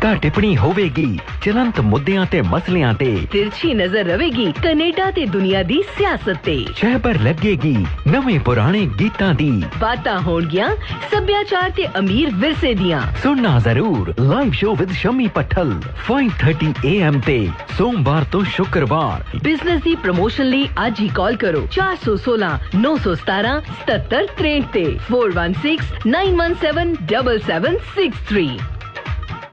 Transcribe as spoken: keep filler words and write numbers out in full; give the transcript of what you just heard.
ਹਲਕਾ ਟਿੱਪਣੀ ਹੋਵੇਗੀ ਚਲੰਤ ਮੁੱਦਿਆਂ ਤੇ ਮਸਲਿਆਂ ਤੇ ਤਿਰਛੀ ਨਜ਼ਰ ਰਵੇਗੀ ਕੈਨੇਡਾ ਤੇ ਦੁਨੀਆ ਦੀ ਸਿਆਸਤ ਤੇ ਸ਼ਹਿਬਰ ਲੱਗੇਗੀ ਨਵੇਂ ਪੁਰਾਣੇ ਗੀਤਾਂ ਦੀ ਬਾਤਾਂ ਹੋਣਗੀਆਂ ਸੱਭਿਆਚਾਰ ਤੇ ਅਮੀਰ ਵਿਰਸੇ ਦੀਆਂ ਸੁਣਨਾ ਜ਼ਰੂਰ live show with Shami ਪੱਠਲ five thirty A M ਤੇ ਸੋਮਵਾਰ ਤੋਂ ਸ਼ੁੱਕਰਵਾਰ। ਬਿਜ਼ਨਸ ਦੀ ਪ੍ਰਮੋਸ਼ਨ ਲਈ ਅੱਜ ਹੀ ਕਾਲ ਕਰੋ four one six nine one seven seven seven three zero ਤੇ four one six nine one seven seven seven six three।